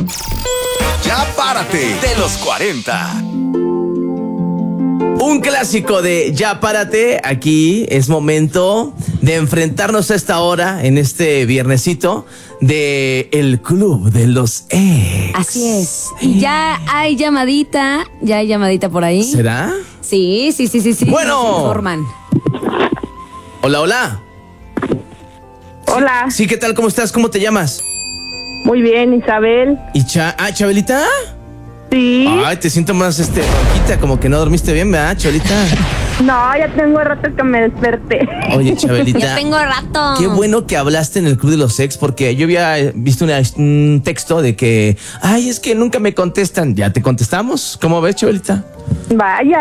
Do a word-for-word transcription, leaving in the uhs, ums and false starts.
Ya párate de los cuarenta. Un clásico de Ya párate. Aquí es momento de enfrentarnos a esta hora, en este viernesito, de el Club de los Ex. Así es. Y ya hay llamadita, ya hay llamadita por ahí. ¿Será? Sí, sí, sí, sí, sí. Bueno. Nos informan. Hola, hola. Hola, Sí, ¿qué tal? ¿Cómo estás? ¿Cómo te llamas? muy bien, Isabel. ¿Y Cha ah, Chabelita? Sí. Ay, te siento más, este, ronquita, como que no dormiste bien, ¿verdad, Chabelita? No, ya tengo rato que me desperté. Oye, Chabelita. Ya tengo rato. Qué bueno que hablaste en el Club de los Ex, porque yo había visto una- un texto de que, ay, es que nunca me contestan. ¿Ya te contestamos? ¿Cómo ves, Chabelita? Vaya.